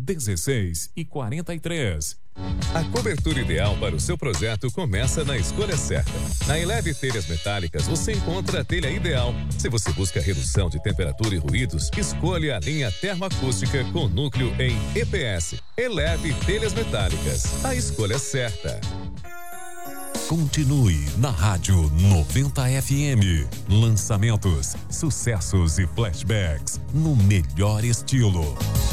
16 e 43. A cobertura ideal para o seu projeto começa na escolha certa. Na Eleve Telhas Metálicas você encontra a telha ideal. Se você busca redução de temperatura e ruídos, escolha a linha termoacústica com núcleo em EPS. Eleve Telhas Metálicas, a escolha certa. Continue na Rádio 90 FM. Lançamentos, sucessos e flashbacks no melhor estilo.